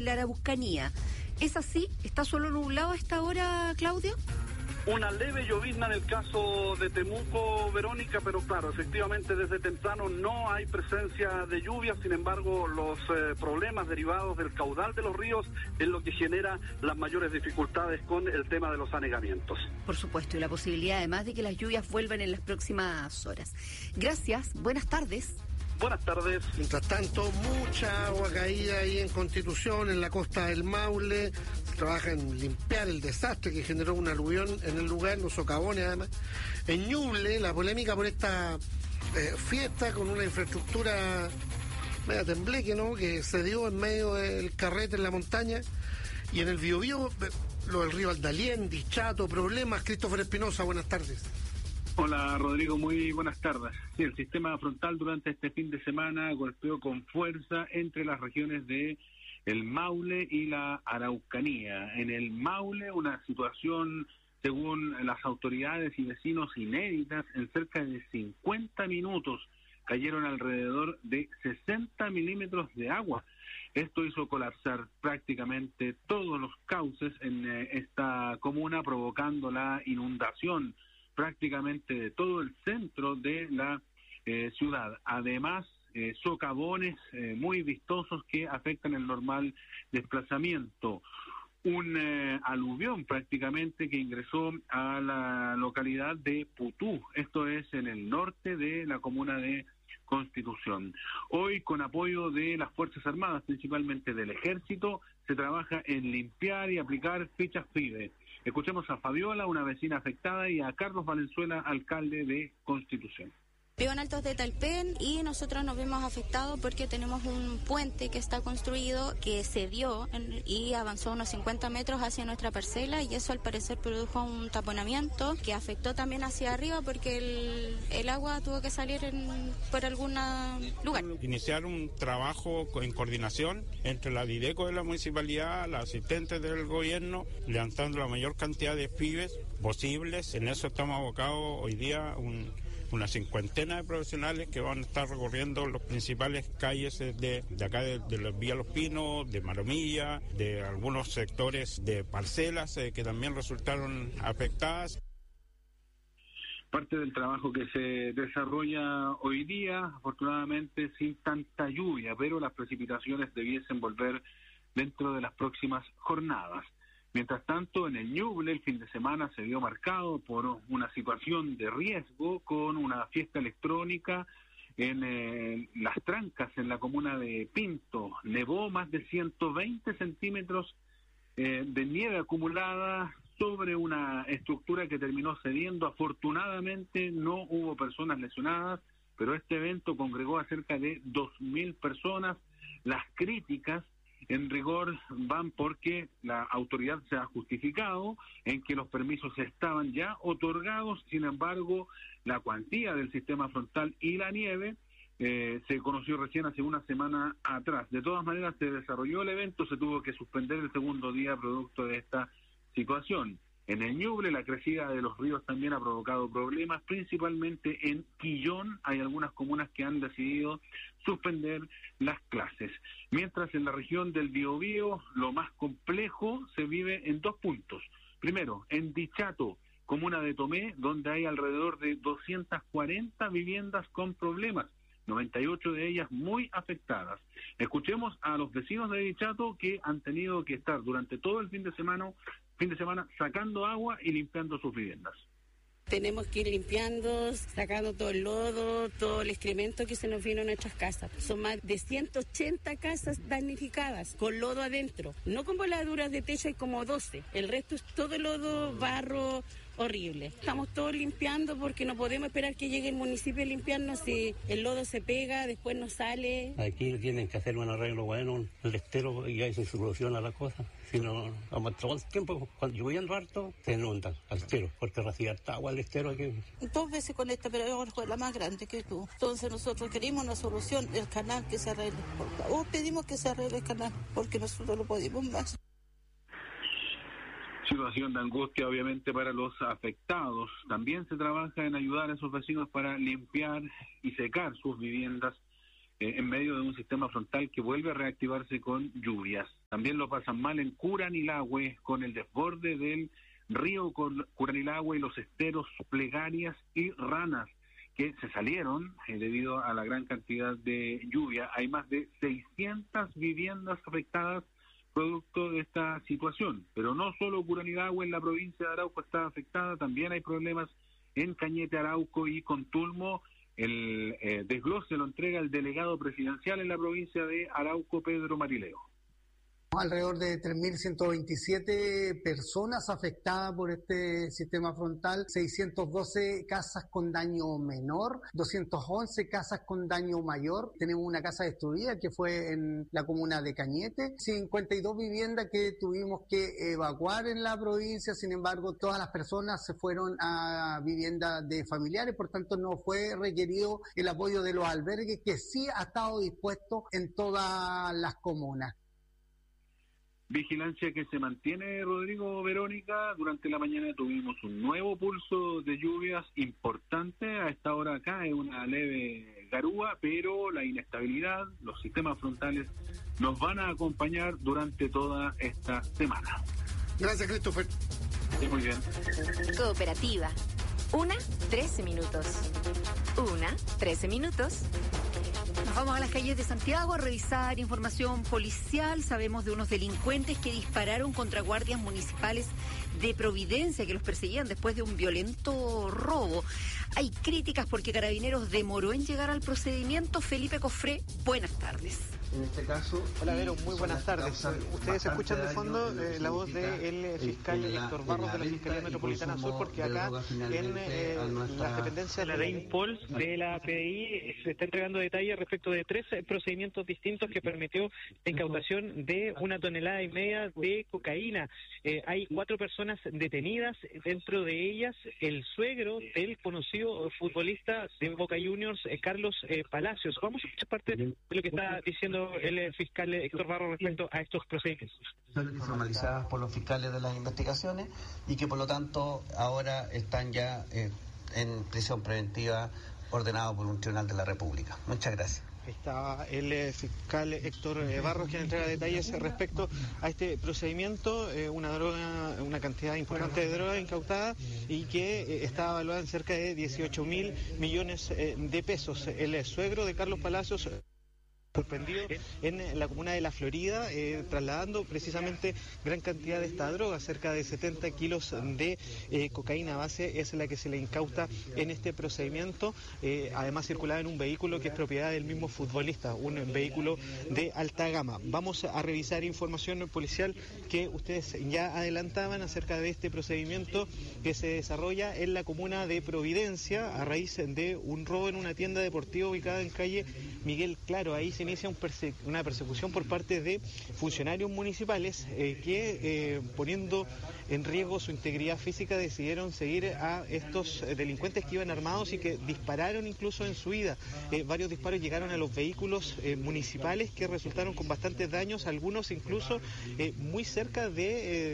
la Araucanía. ¿Es así? ¿Está solo nublado a esta hora, Claudio? Una leve llovizna en el caso de Temuco, Verónica, pero claro, efectivamente desde temprano no hay presencia de lluvia. Sin embargo, los problemas derivados del caudal de los ríos es lo que genera las mayores dificultades con el tema de los anegamientos. Por supuesto, y la posibilidad además de que las lluvias vuelvan en las próximas horas. Gracias, buenas tardes. Buenas tardes. Mientras tanto, mucha agua caída ahí en Constitución, en la costa del Maule. Se trabaja en limpiar el desastre que generó un aluvión en el lugar, los socavones además. En Ñuble, la polémica por esta fiesta con una infraestructura media tembleque, ¿no?, que se dio en medio del carrete en la montaña. Y en el Biobío, lo del río Aldalien, Dichato, problemas. Christopher Espinosa, buenas tardes. Hola Rodrigo, muy buenas tardes. Sí, el sistema frontal durante este fin de semana golpeó con fuerza entre las regiones de el Maule y la Araucanía. En el Maule, una situación, según las autoridades y vecinos, inéditas. En cerca de 50 minutos cayeron alrededor de 60 milímetros de agua. Esto hizo colapsar prácticamente todos los cauces en esta comuna, provocando la inundación prácticamente de todo el centro de la ciudad. Además, socavones muy vistosos que afectan el normal desplazamiento. Un aluvión prácticamente que ingresó a la localidad de Putú, esto es en el norte de la comuna de Constitución. Hoy, con apoyo de las Fuerzas Armadas, principalmente del Ejército, se trabaja en limpiar y aplicar fichas FIDE. Escuchemos a Fabiola, una vecina afectada, y a Carlos Valenzuela, alcalde de Constitución. Vivo en Altos de Talpén y nosotros nos vimos afectados porque tenemos un puente que está construido que se dio y avanzó unos 50 metros hacia nuestra parcela, y eso al parecer produjo un taponamiento que afectó también hacia arriba porque el agua tuvo que salir por algún lugar. Iniciar un trabajo en coordinación entre la Dideco de la municipalidad, las asistentes del gobierno, levantando la mayor cantidad de pibes posibles. En eso estamos abocados hoy día una cincuentena de profesionales que van a estar recorriendo las principales calles de acá, de la Vía Los Pinos, de Maromilla, de algunos sectores de parcelas que también resultaron afectadas. Parte del trabajo que se desarrolla hoy día, afortunadamente sin tanta lluvia, pero las precipitaciones debiesen volver dentro de las próximas jornadas. Mientras tanto, en el Ñuble, el fin de semana se vio marcado por una situación de riesgo con una fiesta electrónica en Las Trancas, en la comuna de Pinto. Nevó más de 120 centímetros de nieve acumulada sobre una estructura que terminó cediendo. Afortunadamente no hubo personas lesionadas, pero este evento congregó a cerca de 2.000 personas. Las críticas en rigor van porque la autoridad se ha justificado en que los permisos estaban ya otorgados. Sin embargo, la cuantía del sistema frontal y la nieve se conoció recién hace una semana atrás. De todas maneras, se desarrolló el evento, se tuvo que suspender el segundo día producto de esta situación. En el Ñuble, la crecida de los ríos también ha provocado problemas, principalmente en Quillón. Hay algunas comunas que han decidido suspender las clases. Mientras en la región del Biobío, lo más complejo se vive en dos puntos. Primero, en Dichato, comuna de Tomé, donde hay alrededor de 240 viviendas con problemas, 98 de ellas muy afectadas. Escuchemos a los vecinos de Dichato que han tenido que estar durante todo el fin de semana sacando agua y limpiando sus viviendas. Tenemos que ir limpiando, sacando todo el lodo, todo el excremento que se nos vino a nuestras casas. Son más de 180 casas damnificadas, con lodo adentro. No con voladuras de techo, hay como 12. El resto es todo lodo, barro, horrible. Estamos todos limpiando porque no podemos esperar que llegue el municipio a limpiarnos. Si el lodo se pega, después no sale. Aquí tienen que hacer un arreglo bueno, el estero, y ahí se soluciona la cosa. Si no, vamos todo el tiempo, cuando lloviendo harto, se inundan al estero, porque recibe harta agua el estero aquí. 2 veces con esta, pero ahora fue la más grande que tú. Entonces nosotros queremos una solución, el canal que se arregle. Por favor, pedimos que se arregle el canal, porque nosotros no podemos más. Situación de angustia, obviamente, para los afectados. También se trabaja en ayudar a esos vecinos para limpiar y secar sus viviendas en medio de un sistema frontal que vuelve a reactivarse con lluvias. También lo pasan mal en Curanilahue con el desborde del río Curanilahue y los esteros Plegarias y Ranas, que se salieron debido a la gran cantidad de lluvia. Hay más de 600 viviendas afectadas producto de esta situación. Pero no solo Curanilahue en la provincia de Arauco está afectada, también hay problemas en Cañete, Arauco y Contulmo. El desglose lo entrega el delegado presidencial en la provincia de Arauco, Pedro Marileo. Alrededor de 3.127 personas afectadas por este sistema frontal, 612 casas con daño menor, 211 casas con daño mayor. Tenemos una casa destruida que fue en la comuna de Cañete, 52 viviendas que tuvimos que evacuar en la provincia. Sin embargo, todas las personas se fueron a viviendas de familiares, por tanto no fue requerido el apoyo de los albergues, que sí ha estado dispuesto en todas las comunas. Vigilancia que se mantiene, Rodrigo, Verónica. Durante la mañana tuvimos un nuevo pulso de lluvias importante. A esta hora acá es una leve garúa, pero la inestabilidad, los sistemas frontales nos van a acompañar durante toda esta semana. Gracias, Christopher. Sí, muy bien. Cooperativa. 13 minutos. 13 minutos. Nos vamos a las calles de Santiago a revisar información policial. Sabemos de unos delincuentes que dispararon contra guardias municipales de Providencia que los perseguían después de un violento robo. Hay críticas porque Carabineros demoró en llegar al procedimiento. Felipe Cofré, buenas tardes. En este caso... Hola, Vero, muy buenas tardes. Ustedes escuchan de fondo la voz del fiscal Héctor Barros de la Fiscalía Metropolitana Sur, porque acá en las dependencias de la Interpol de la PDI se está entregando detalles respecto de 3 procedimientos distintos que permitió la incautación de 1,5 toneladas de cocaína. Hay 4 personas detenidas, dentro de ellas el suegro del conocido futbolista de Boca Juniors, Carlos Palacios. Vamos a escuchar parte de lo que está diciendo el fiscal Héctor Barro respecto a estos procedimientos. Son formalizadas por los fiscales de las investigaciones y que por lo tanto ahora están ya en prisión preventiva ordenado por un tribunal de la República. Muchas gracias. Está el fiscal Héctor Barros, quien entrega detalles respecto a este procedimiento, una cantidad importante de droga incautada y que está evaluada en cerca de 18.000 millones de pesos. El suegro de Carlos Palacios sorprendido en la comuna de La Florida, trasladando precisamente gran cantidad de esta droga, cerca de 70 kilos de cocaína base, es la que se le incauta en este procedimiento. Además circulaba en un vehículo que es propiedad del mismo futbolista, un vehículo de alta gama. Vamos a revisar información policial que ustedes ya adelantaban acerca de este procedimiento que se desarrolla en la comuna de Providencia a raíz de un robo en una tienda deportiva ubicada en calle Miguel Claro. Ahí se inicia una persecución por parte de funcionarios municipales que, poniendo en riesgo su integridad física, decidieron seguir a estos delincuentes que iban armados y que dispararon incluso en su huida. Varios disparos llegaron a los vehículos municipales que resultaron con bastantes daños, algunos incluso muy cerca de